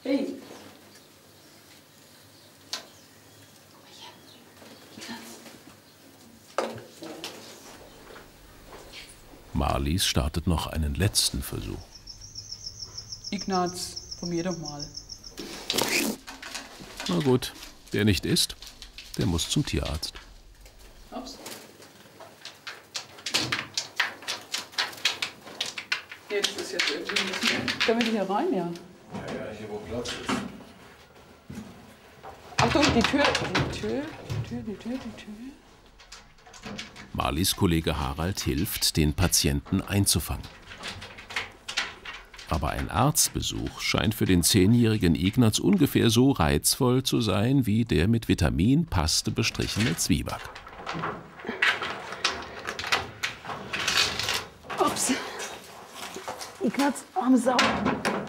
Hey. Marlies startet noch einen letzten Versuch. Ignaz, probier doch mal. Na gut, der nicht isst, der muss zum Tierarzt. Ups. Jetzt ist jetzt irgendwie ein bisschen... Können wir die hier rein, ja? Ja, hier wo Platz ist. Achtung, die Tür. Marlies Kollege Harald hilft, den Patienten einzufangen. Aber ein Arztbesuch scheint für den 10-jährigen Ignaz ungefähr so reizvoll zu sein wie der mit Vitaminpaste bestrichene Zwieback. Ups. Ignaz, arme Sau.